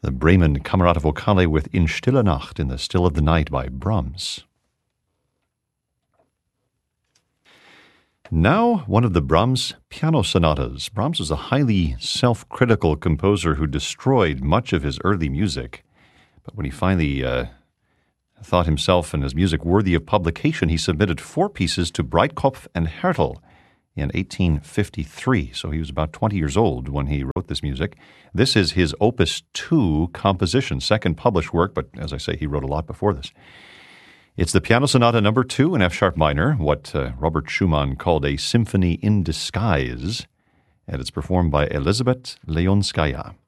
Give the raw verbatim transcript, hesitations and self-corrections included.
the Bremen Camerata Vocale with In Stille Nacht, in the Still of the Night by Brahms. Now, one of the Brahms piano sonatas. Brahms was a highly self-critical composer who destroyed much of his early music. But when he finally uh, thought himself and his music worthy of publication, he submitted four pieces to Breitkopf and Härtel in eighteen fifty-three. So he was about twenty years old when he wrote this music. This is his Opus two composition, second published work, but as I say, he wrote a lot before this. It's the Piano Sonata number two in F-sharp minor, what uh, Robert Schumann called a symphony in disguise, and it's performed by Elizabeth Leonskaya.